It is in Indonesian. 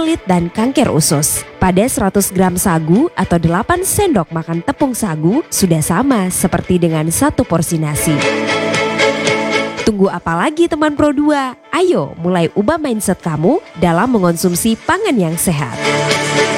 kulit dan kanker usus. Pada 100 gram sagu atau 8 sendok makan tepung sagu sudah sama seperti dengan satu porsi nasi. Tunggu apa lagi teman Pro 2? Ayo mulai ubah mindset kamu dalam mengonsumsi pangan yang sehat.